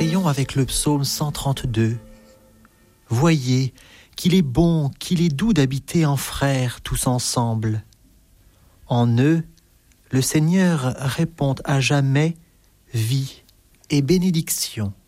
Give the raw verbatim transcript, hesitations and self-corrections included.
Prions avec le psaume cent trente-deux. Voyez qu'il est bon, qu'il est doux d'habiter en frères tous ensemble. En eux, le Seigneur répond à jamais vie et bénédiction.